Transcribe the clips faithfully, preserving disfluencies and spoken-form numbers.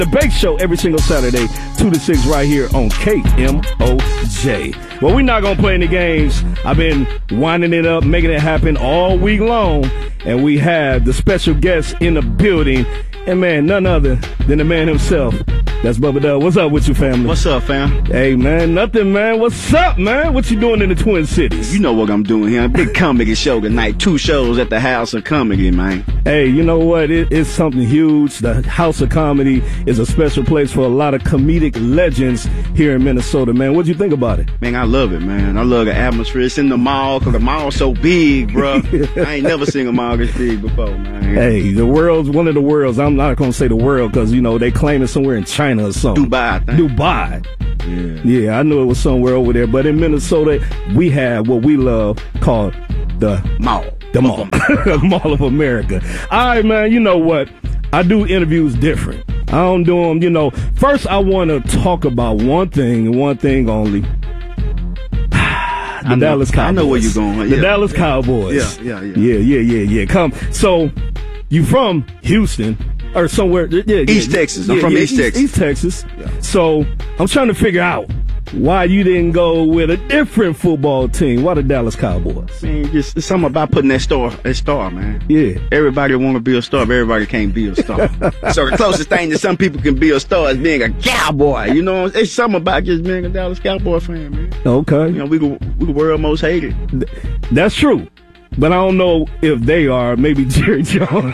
The Bake Show every single Saturday, two to six right here on K M O J. Well, we're not going to play any games. I've been winding it up, making it happen all week long. And we have the special guest in the building. And, man, none other than the man himself. That's Bubba Dub. What's up with you, family? What's up, fam? Hey, man, nothing, man. What's up, man? What you doing in the Twin Cities? You know what I'm doing here. Big comedy show tonight. Two shows at the House of Comedy, man. Hey, you know what? It, it's something huge. The House of Comedy is a special place for a lot of comedic legends here in Minnesota, man. What'd you think about it? Man, I love it, man. I love the atmosphere. It's in the mall because the mall's so big, bro. I ain't never seen a mall this big before, man. Hey, the world's one of the worlds. I'm not going to say the world because, you know, they claim it's somewhere in China or something. Dubai, I think. Dubai. Yeah. Yeah, I knew it was somewhere over there. But in Minnesota, we have what we love called the mall. The mall. Mall of America. All right, man, you know what? I do interviews different. I don't do them, you know. First, I want to talk about one thing and one thing only. The I know, Dallas Cowboys. I know where you're going. The yeah. Dallas Cowboys. Yeah, yeah, yeah. Yeah, yeah, yeah, yeah. Come. So, you from Houston or somewhere. Yeah, East yeah, Texas. I'm yeah, from yeah, East, East Texas. East Texas. Yeah. So, I'm trying to figure out why you didn't go with a different football team. Why the Dallas Cowboys? Man, just it's something about putting that star, that star, man. Yeah. Everybody want to be a star, but everybody can't be a star. So the closest thing that some people can be a star is being a cowboy. You know, it's something about just being a Dallas Cowboy fan, man. Okay. You know, we the, we the world most hated. That's true. But I don't know if they are. Maybe Jerry Jones.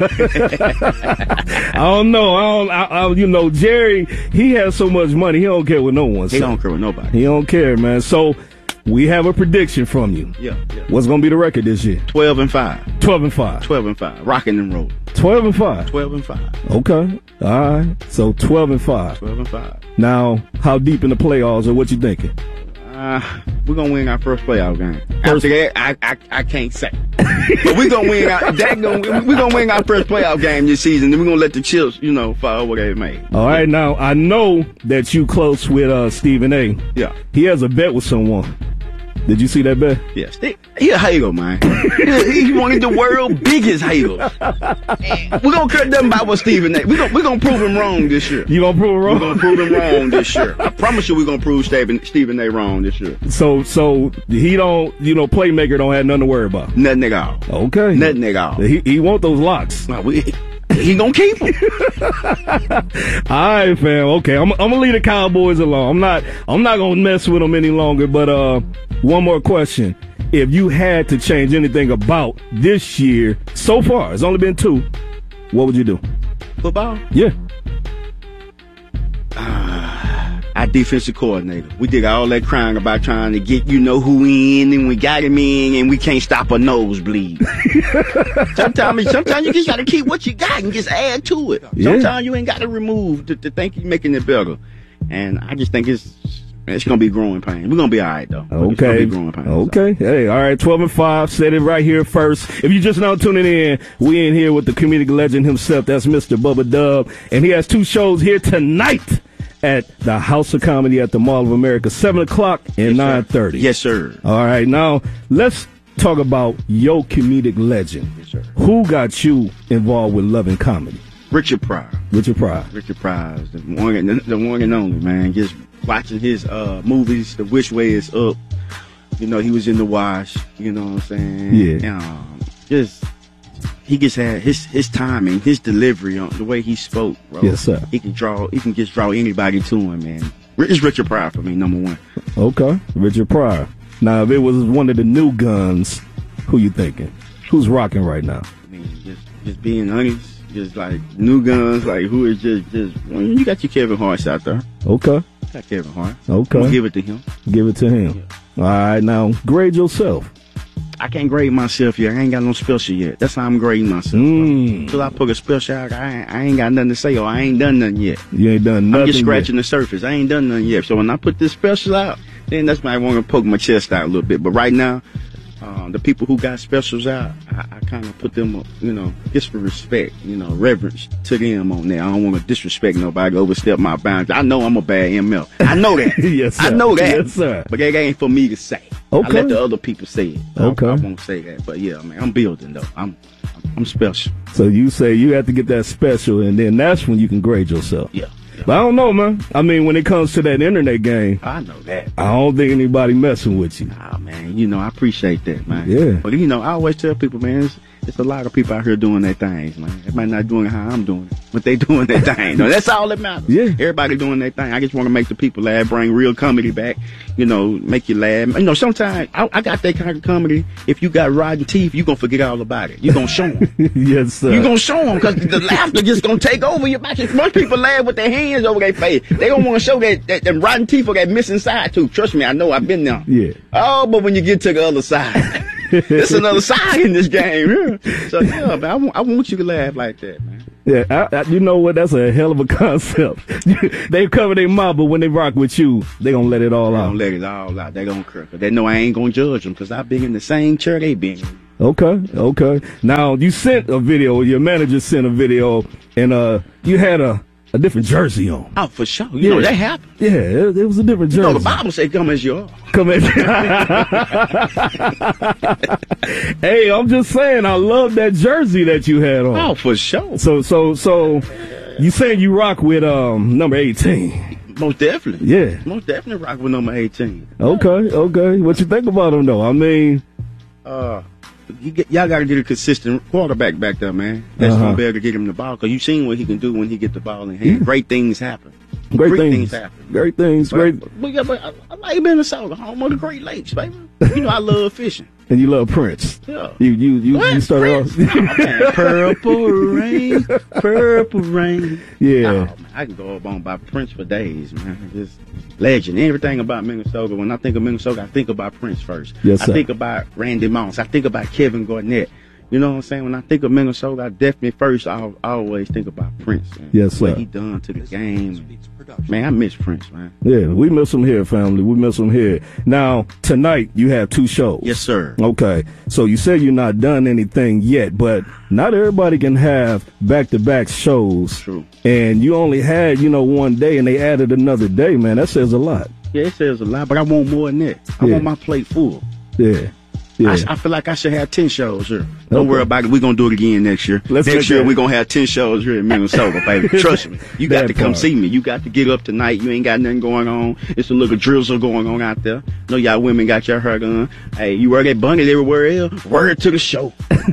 I don't know. I don't. I, I, you know, Jerry. He has so much money. He don't care what no one says. He don't care with nobody. He don't care, man. So we have a prediction from you. Yeah. yeah. What's gonna be the record this year? Twelve and five. Twelve and five. Twelve and five. Rocking and rolling. Twelve and five. Twelve and five. Okay. All right. So twelve and five. Twelve and five. Now, how deep in the playoffs, or what you thinking? Uh, we're gonna win our first playoff game. First, After that, I, I I can't say. But we're gonna win our that gonna, we're gonna win our first playoff game this season. Then we're gonna let the chips, you know, fall where they may. All right, now I know that you close with uh, Stephen A. Yeah, he has a bet with someone. Did you see that bet? Yes. Yeah, he a hater, man. He's one of the world's biggest haters. We're gonna cut them by what Stephen A. We're gonna, we're gonna prove him wrong this year. You gonna prove him wrong? We're gonna prove him wrong this year. I promise you we're gonna prove Stephen, Stephen A. wrong this year. So, so he don't, you know, Playmaker don't have nothing to worry about? Nothing at all. Okay. Nothing at all. He, he want those locks. No, we... He gonna keep them. All right, fam. Okay, I'm, I'm gonna leave the Cowboys alone. I'm not. I'm not gonna mess with them any longer. But uh, one more question: if you had to change anything about this year so far, it's only been two, what would you do? Football? Yeah. Uh, our defensive coordinator. We did all that crying about trying to get you know who in, and we got him in, and we can't stop a nosebleed. sometimes, sometimes you just got to keep what you got and just add to it. Yeah. Sometimes you ain't got to remove to, to think you're making it better. And I just think it's it's gonna be growing pain. We're gonna be all right though. Okay. It's gonna be growing pain, okay. So. Hey, all right. Twelve and five. Said it right here first. If you just now tuning in, we in here with the comedic legend himself. That's Mister Bubba Dub, and he has two shows here tonight at the House of Comedy at the Mall of America, seven o'clock and yes, nine thirty. Yes, sir. All right. Now let's talk about your comedic legend. Yes, sir. Who got you involved with loving comedy? Richard Pryor. Richard Pryor. Richard Pryor, the one, the, the one and only, man. Just watching his uh, movies, The Which Way Is Up. You know, he was in The Wash. You know what I'm saying? Yeah. Um, just he just had his his timing, his delivery on the way he spoke, bro. Yes, sir. He can draw. He can just draw anybody to him, man. It's Richard Pryor for me, number one. Okay, Richard Pryor. Now, if it was one of the new guns, who you thinking? Who's rocking right now? I mean, just just being honest. Just like new guns, like who is just just well, you got your Kevin Hart's out there. Okay. You got Kevin Hart. Okay. We'll give it to him. Give it to him. Yeah. All right, now grade yourself. I can't grade myself yet. I ain't got no special yet. That's how I'm grading myself. Mm. Until I put a special out, I ain't, I ain't got nothing to say, or I ain't done nothing yet. You ain't done nothing. I'm just scratching yet. the surface. I ain't done nothing yet. So when I put this special out, then that's when I want to poke my chest out a little bit. But right now, uh, the people who got specials out, I, I kind of put them up, you know, just for respect, you know, reverence to them on there. I don't want to disrespect nobody, overstep my boundaries. I know I'm a bad M L. I know that. Yes, sir. I know that. Yes, sir. But that ain't for me to say. Okay. I let the other people say it. Okay. I, I won't say that. But yeah, man, I'm building though. I'm, I'm, I'm special. So you say you have to get that special, and then that's when you can grade yourself. Yeah. yeah. But I don't know, man. I mean, when it comes to that internet game, I know that. I don't think anybody messing with you. Nah, man. You know, I appreciate that, man. Yeah. But, you know, I always tell people, man, it's, it's a lot of people out here doing their things, man. They might not doing it how I'm doing it, but they doing their thing. No, that's all that matters. Yeah. Everybody doing their thing. I just want to make the people laugh, bring real comedy back, you know, make you laugh. You know, sometimes I, I got that kind of comedy. If you got rotten teeth, you going to forget all about it. You going to show them. Yes, sir. You going to show them because the laughter just going to take over your back. Most people laugh with their hands over their face. They don't want to show that, that them rotten teeth or that missing side tooth. Trust me, I know. I've been there. Yeah. Oh, but when you get to the other side, it's another side in this game. Yeah. So, yeah, man, I want, I want you to laugh like that, man. Yeah, I, I, you know what? That's a hell of a concept. They cover their mouth, but when they rock with you, they gonna let it all They out. gonna let it all out. They gonna cry. They know I ain't gonna judge them because I've been in the same chair they been in. Okay, okay. Now, you sent a video, your manager sent a video, and uh, you had a, a different jersey on. Oh, for sure. You Yeah. know, that happened. Yeah, it, it was a different You jersey. know, the Bible say come as you are. Come in. Hey, I'm just saying, I love that jersey that you had on. Oh, for sure. So, so, so, you saying you rock with um number eighteen? Most definitely. Yeah. Most definitely rock with number eighteen. Okay, okay. What you think about him though? I mean, Uh, you get, y'all got to get a consistent quarterback back there, man. That's Uh-huh. gonna be able to get him the ball because you seen what he can do when he get the ball in hand. Great things happen. great, Great things, things happen. great things, great, But, but, yeah, but I, I like Minnesota, home of the Great Lakes, baby. You know I love fishing. and you love Prince. Yeah. You, you, you, What? you started Prince? off. Oh, man. Purple rain, purple rain. Yeah. Oh, man, I can go up on about Prince for days, man. Just legend. Everything about Minnesota. When I think of Minnesota, I think about Prince first. Yes, sir. I think about Randy Moss. I think about Kevin Garnett. You know what I'm saying? When I think of Minnesota, I definitely first I always think about Prince. Man. Yes, sir. What he done to the game. Man, I miss Prince, man. Yeah, we miss him here, family. We miss him here. Now, tonight, you have two shows. Yes, sir. Okay. So you said you're not done anything yet, but not everybody can have back-to-back shows. True. And you only had, you know, one day, and they added another day, man. That says a lot. Yeah, it says a lot, but I want more than that. I Yeah. want my plate full. Yeah. Yeah. I, I feel like I should have ten shows here. Don't Okay. worry about it. We're going to do it again next year. Let's next make year, that- we're going to have ten shows here in Minnesota, baby. Trust me. You got That to come part. see me. You got to get up tonight. You ain't got nothing going on. It's a little drizzle going on out there. Know y'all women got your hair done. Hey, you wear that bunny everywhere else. Word to the show.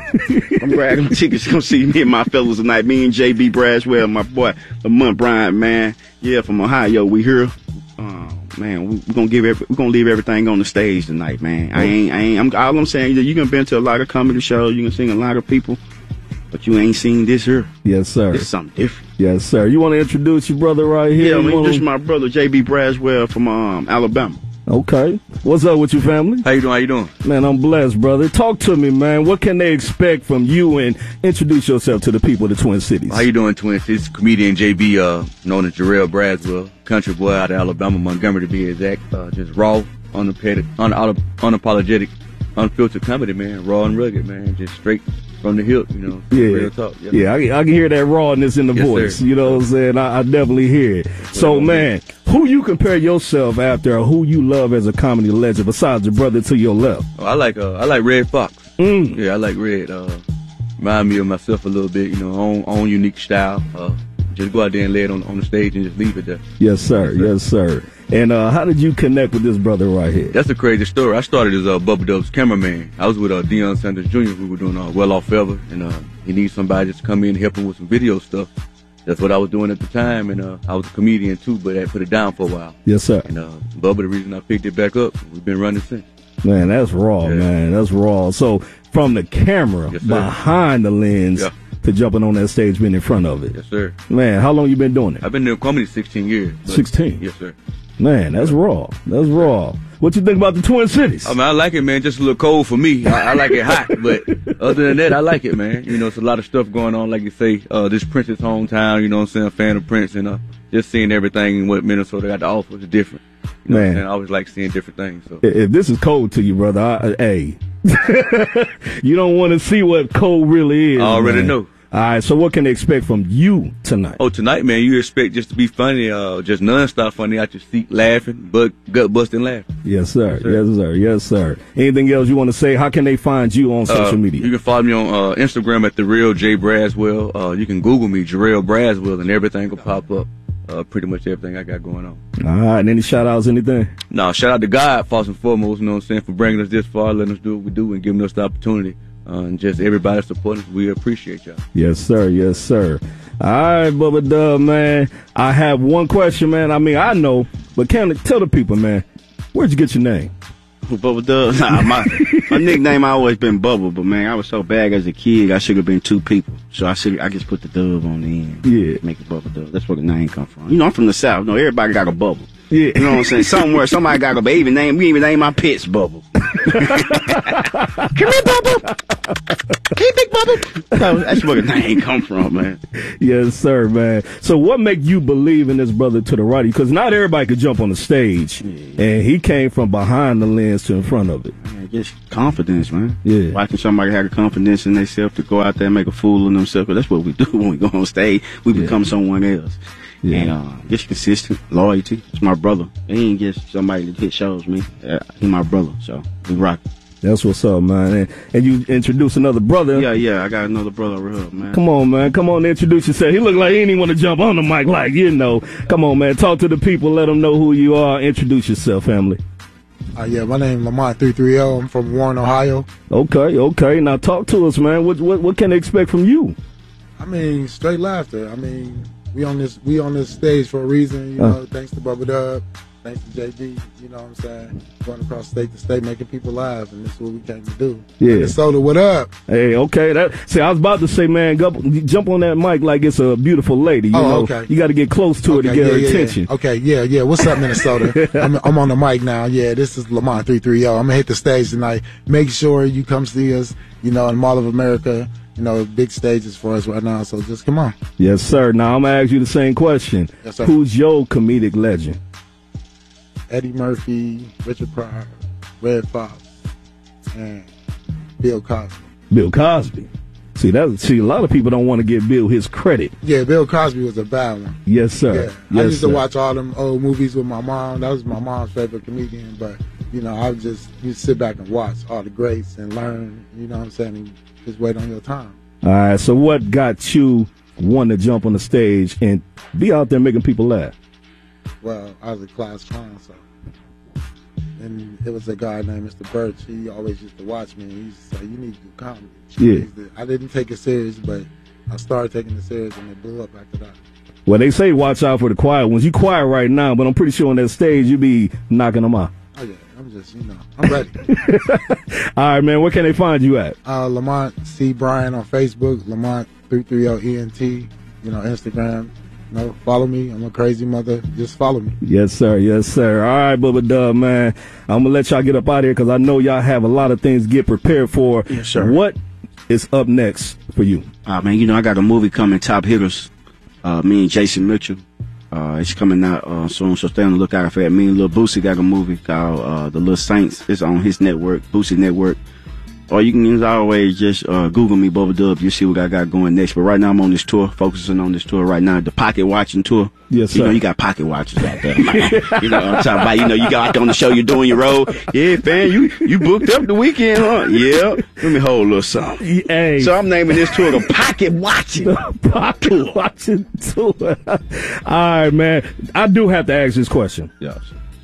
I'm grabbing tickets to come see me and my fellas tonight. Me and J B Braswell, my boy, Lamont Bryant, man. Yeah, from Ohio. We here. Oh, man, we, we gonna give every, we gonna leave everything on the stage tonight, man. I ain't, I ain't. I'm, all I'm saying is you can been to a lot of comedy shows, you can sing a lot of people, but you ain't seen this here. Yes, sir. This is something different. Yes, sir. You want to introduce your brother right here? Yeah, You man, wanna- this is my brother J B Braswell from um, Alabama. Okay. What's up with your family? How you doing? How you doing? Man, I'm blessed, brother. Talk to me, man. What can they expect from you? And introduce yourself to the people of the Twin Cities. How you doing, Twin? It's comedian J B, uh, known as Jarrell Braswell, country boy out of Alabama, Montgomery to be exact. Uh, just raw, unapologetic, un- unapologetic, unfiltered comedy, man. Raw and rugged, man. Just straight from the hip, you know. Yeah, Real talk. yeah, I, can- I can hear that rawness in the Yes, voice. sir. You know what I'm saying? I, I definitely hear it. So, man, who you compare yourself after, or who you love as a comedy legend besides your brother to your left? Oh, I like, uh, I like Red Fox. Mm. Yeah, I like Red. Uh, remind me of myself a little bit, you know, own, own unique style. Uh, just go out there and lay it on, on the stage and just leave it there. Yes, sir. Yes, sir. And uh, how did you connect with this brother right here? That's a crazy story. I started as a uh, Bubba Dub's cameraman. I was with uh, Deion Sanders Junior We were doing uh, Well Off Ever, and uh, he needs somebody just to come in and help him with some video stuff. That's what I was doing at the time, and uh, I was a comedian too, but I put it down for a while. Yes, sir. And uh, Bubba, the reason I picked it back up, we've been running since. Man, that's raw, Yeah. man. That's raw. So, from the camera, Yes, sir. behind the lens, Yeah. to jumping on that stage, being in front of it. Yes, sir. Man, how long you been doing it? I've been doing comedy sixteen years. but- sixteen? Yes, sir. Man, that's raw. That's raw. What you think about the Twin Cities? I mean, I like it, man. Just a little cold for me. I, I like it hot, but other than that, I like it, man. You know, it's a lot of stuff going on. Like you say, uh, this Prince's hometown. You know what I'm saying? A fan of Prince, and uh, just seeing everything and what Minnesota got to offer is different. You know what Man. I'm saying? I always like seeing different things. So. If this is cold to you, brother, I, I- hey, you don't want to see what cold really is. I already man. know. All right, so what can they expect from you tonight? Oh, tonight, man, you expect just to be funny, uh, just nonstop funny out your seat, laughing, but gut busting laughing. Yes, sir. sir. Yes, sir. Yes, sir. Anything else you want to say? How can they find you on social Uh, media? You can follow me on uh, Instagram at the real J Braswell. Uh, you can Google me, Jarrell Braswell, and everything will pop up. uh, pretty much everything I got going on. All right, and any shout outs, anything? No, shout out to God, first and foremost, you know what I'm saying, for bringing us this far, letting us do what we do, and giving us the opportunity. Uh, and just everybody supporting us, we appreciate y'all. Yes, sir. Yes, sir. All right, Bubba Dub, man. I have one question, man. I mean, I know, but can tell the people, man, where'd you get your name? Bubba Dub. Nah, my, my nickname always been Bubba, but man, I was so bad as a kid, I should have been two people. So I should I just put the dub on the end. Yeah. Make it Bubba Dub. That's where the name come from. You know, I'm from the South. You know, everybody got a bubble. Yeah. You know what I'm saying? Somewhere, somebody got a baby. Even name, we even name my pets Bubble. Come here, Bubble. Hey, Big Bubble. So that's where the name come from, man. Yes, sir, man. So what make you believe in this brother to the right? Because not everybody could jump on the stage. Yeah. And he came from behind the lens to in front of it. Man, just confidence, man. Yeah. Watching somebody have the confidence in themselves to go out there and make a fool of themselves. That's what we do when we go on stage. We Yeah. become someone else. Yeah. And uh, just consistent, loyalty. It's my brother. He ain't just somebody that hit shows me. Uh, he my brother, so we rock. That's what's up, man. And, and you introduce another brother. Yeah, yeah, I got another brother over here, man. Come on, man. Come on, introduce yourself. He look like he didn't even want to jump on the mic, like, you know. Come on, man. Talk to the people. Let them know who you are. Introduce yourself, family. Uh, yeah, my name is Lamont three three zero. I'm from Warren, Ohio. Okay, okay. Now talk to us, man. What what what can they expect from you? I mean, straight laughter. I mean, we on this we on this stage for a reason, you know, Uh. thanks to Bubba Dub, thanks to J B, you know what I'm saying? Going across state to state, making people laugh, and this is what we came to do. Yeah. Minnesota, what up? Hey, okay. That see, I was about to say, man, go, jump on that mic like it's a beautiful lady. You Oh, know, okay. you got to get close to her to Okay, get yeah, her yeah, attention. Yeah. Okay, yeah, yeah. What's up, Minnesota? I'm, I'm on the mic now. Yeah, this is Lamont three three zero. I'm going to hit the stage tonight. Make sure you come see us, you know, in Mall of America. You know, big stages for us right now, so just come on. Yes, sir. Now I'm gonna ask you the same question. Yes, sir. Who's your comedic legend? Eddie Murphy, Richard Pryor, Red Fox, and Bill Cosby. Bill Cosby. See that? See, a lot of people don't want to give Bill his credit. Yeah, Bill Cosby was a bad one. Yes, sir. Yeah, Yes, I used sir. to watch all them old movies with my mom. That was my mom's favorite comedian. But you know, I would just you sit back and watch all the greats and learn. You know what I'm saying? And just wait on your time. All right. So, what got you want to jump on the stage and be out there making people laugh? Well, I was a class clown, so. And it was a guy named Mister Birch. He always used to watch me, and he used to say, "You need to do comedy." Yeah. He used to- I didn't take it serious, but I started taking it serious, and it blew up after that. Well, they say watch out for the quiet ones. You quiet right now, but I'm pretty sure on that stage you be knocking them out. Oh yeah, I'm just, you know, I'm ready. All right, man. Where can they find you at? uh, Lamont C. Bryan on Facebook, Lamont three three zero E N T, you know, Instagram. You know, follow me. I'm a crazy mother. Just follow me. Yes, sir. Yes, sir. All right, Bubba Dub, man. I'm going to let y'all get up out of here because I know y'all have a lot of things to get prepared for. Yes, sir. What is up next for you? Uh, man, you know, I got a movie coming, Top Hitters. Uh, me and Jason Mitchell. Uh, it's coming out uh, soon, so stay on the lookout for it. Me and Lil Boosie got a movie called uh, The Little Saints. It's on his network, Boosie Network. Or you can, as always, just uh, Google me, Bubba Dub. You see what I got going next. But right now, I'm on this tour, focusing on this tour right now, the pocket watching tour. Yes, You sir. know, you got pocket watchers out there, man. You know what I'm talking about? You know, you got out there on the show, you're doing your role. Yeah, man, you you booked up the weekend, huh? Yeah. Let me hold a little something. Hey. So I'm naming this tour the Pocket Watching. Pocket watching tour. All right, man. I do have to ask this question. Yes.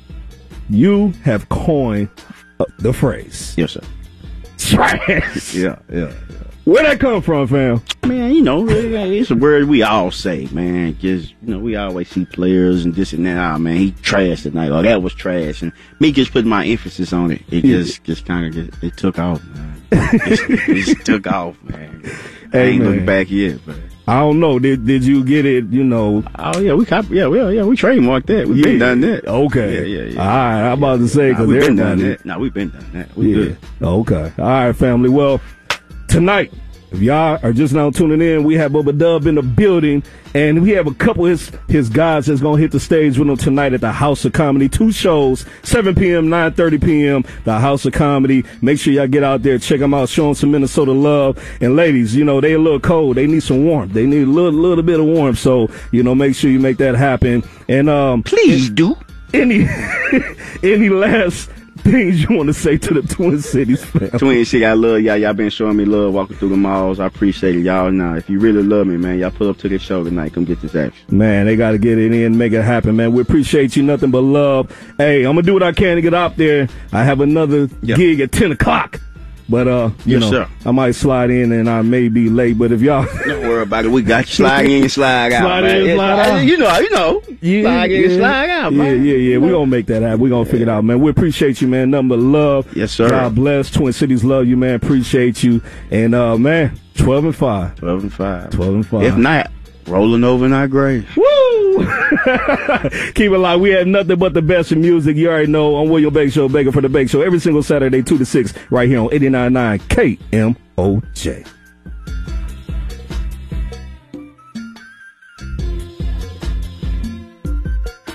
You have coined uh, the phrase Yes, sir. trash. Yeah, yeah. Where that come from, fam? Man, you know, it's a word we all say, man. Just, you know, we always see players and this and that. Ah, man, he trash tonight. Or that was trash. And me just putting my emphasis on it, it just, just kind of, just, it took off, man. it, just, it just took off, man. I Hey, ain't man. looking back yet, but. I don't know. Did did you get it, you know? Oh, yeah, we cop, yeah, yeah, yeah, we trademarked that. We've been done that. Okay. Yeah, yeah, yeah. All right. I'm about to say, Nah, because we've been done everybody. that. No, we've been done that. We Yeah. good. Okay. All right, family. Well, tonight, if y'all are just now tuning in, we have Bubba Dub in the building, and we have a couple of his, his guys that's going to hit the stage with him tonight at the House of Comedy. Two shows, seven p.m., nine thirty p.m., the House of Comedy. Make sure y'all get out there, check them out, show them some Minnesota love. And ladies, you know, they a little cold. They need some warmth. They need a little, little bit of warmth. So, you know, make sure you make that happen. And um, Please do. any any last things you want to say to the Twin Cities fam? Twin City, I love y'all. Y'all been showing me love walking through the malls. I appreciate it, y'all. Now, if you really love me, man, y'all pull up to this show tonight. Come get this action. Man, they got to get it in, make it happen, man. We appreciate you, nothing but love. Hey, I'm going to do what I can to get out there. I have another Yeah. gig at ten o'clock. But, uh, you Yes, know, sir. I might slide in and I may be late. But if y'all... Don't worry about it. We got you. Slide in, slide out, Slide man. in, Yeah, slide out. You know, you know. Yeah, slide in, yeah. slide out, yeah, man. Yeah, yeah, We're going to make that happen. We're going to figure it out, man. We appreciate you, man. Nothing but love. Yes, sir. God bless. Twin Cities love you, man. Appreciate you. And, uh, man, twelve and five. twelve and five. twelve and five. If not, rolling over in our grave. Woo! Keep it live. We have nothing but the best in music. You already know. I'm William Bake Show, Baker for the Bake Show, every single Saturday, two to six, right here on eighty-nine point nine K M O J.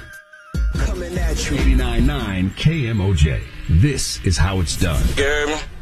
Coming at you. eighty-nine point nine K M O J. This is how it's done. You heard me?